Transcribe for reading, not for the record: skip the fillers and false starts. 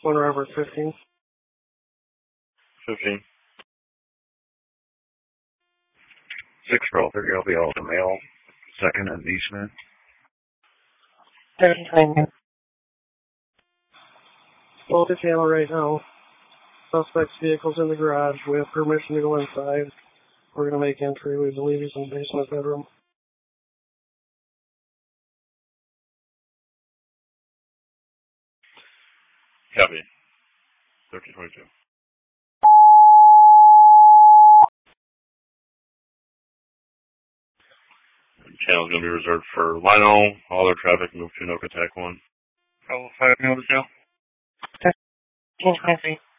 1 Robert 15. 15. 6 for all 30 LBL to mail. 2nd and Eastman. 39. Well, the channel right now. Suspect's vehicle's in the garage. We have permission to go inside. We're going to make entry. We believe he's in the basement bedroom. Copy. 1322. Channel's going to be reserved for Lino. All other traffic move to Nook Attack 1. How will fire me over the jail? 1323.